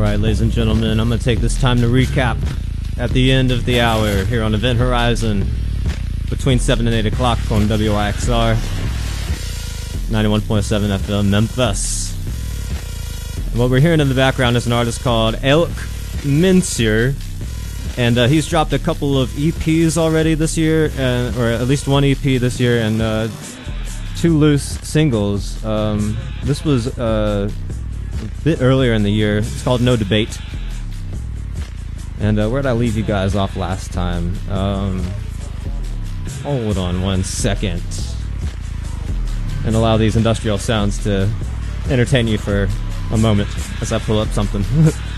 Alright, ladies and gentlemen, I'm going to take this time to recap at the end of the hour here on Event Horizon between 7 and 8 o'clock on WIXR 91.7 FM Memphis. And what we're hearing in the background is an artist called Elk Minsir, and he's dropped a couple of EPs already this year, or at least one EP this year, and 2 loose singles. This was a bit earlier in the year. It's called No Debate. And where did I leave you guys off last time? Hold on one second. And allow these industrial sounds to entertain you for a moment as I pull up something.